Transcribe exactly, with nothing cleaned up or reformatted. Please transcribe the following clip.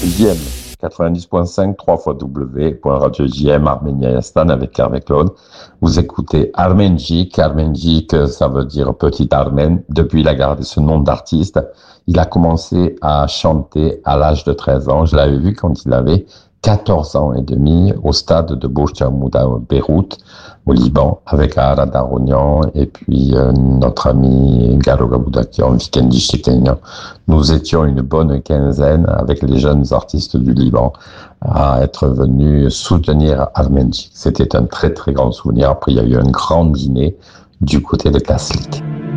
J M quatre-vingt-dix point cinq, trois fois W point radio J M Arménie Ayastan avec Hervé Claude. Vous écoutez Armenjik. Armenjik, ça veut dire petit Armène. Depuis, il a gardé ce nom d'artiste. Il a commencé à chanter à l'âge de treize ans. Je l'avais vu quand il avait quatorze ans et demi au stade de Bouchamouda à Beyrouth, au Liban, avec Arad Aronian et puis euh, notre ami Garo Gaboudakian, Vikendi Chekenian. Nous étions une bonne quinzaine avec les jeunes artistes du Liban à être venus soutenir Armenjik. C'était un très très grand souvenir. Après, il y a eu un grand dîner du côté de Kaslik.